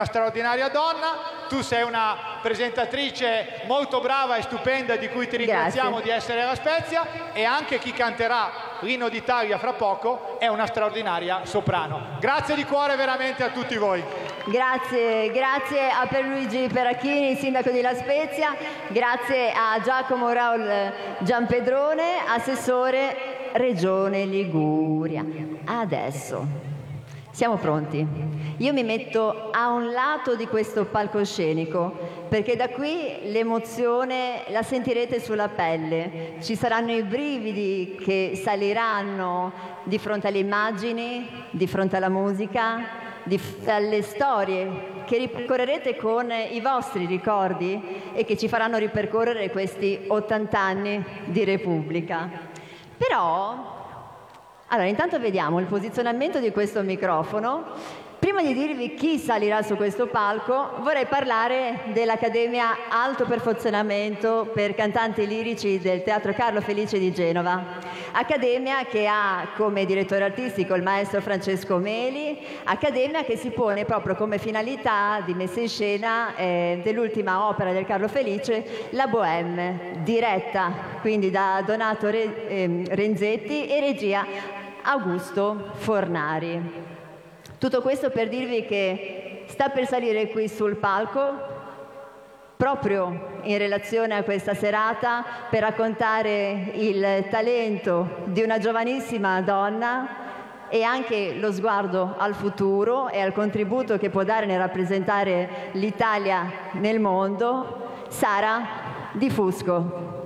straordinaria donna, tu sei una presentatrice molto brava e stupenda di cui ti ringraziamo di essere La Spezia, e anche chi canterà l'Inno d'Italia fra poco è una straordinaria soprano. Grazie di cuore veramente a tutti voi. Grazie a Pierluigi Perachini, sindaco di La Spezia, grazie a Giacomo Raul Giampedrone, assessore Regione Liguria. Adesso siamo pronti. Io mi metto a un lato di questo palcoscenico perché da qui l'emozione la sentirete sulla pelle. Ci saranno i brividi che saliranno di fronte alle immagini, di fronte alla musica, di fronte alle storie che ripercorrerete con i vostri ricordi e che ci faranno ripercorrere questi 80 anni di Repubblica. Però, allora, intanto vediamo il posizionamento di questo microfono. Prima di dirvi chi salirà su questo palco, vorrei parlare dell'Accademia Alto Perfezionamento per Cantanti Lirici del Teatro Carlo Felice di Genova. Accademia che ha come direttore artistico il maestro Francesco Meli, accademia che si pone proprio come finalità di messa in scena dell'ultima opera del Carlo Felice, La Bohème, diretta quindi da Donato Renzetti e regia Augusto Fornari. Tutto questo per dirvi che sta per salire qui sul palco, proprio in relazione a questa serata, per raccontare il talento di una giovanissima donna e anche lo sguardo al futuro e al contributo che può dare nel rappresentare l'Italia nel mondo, Sara Di Fusco.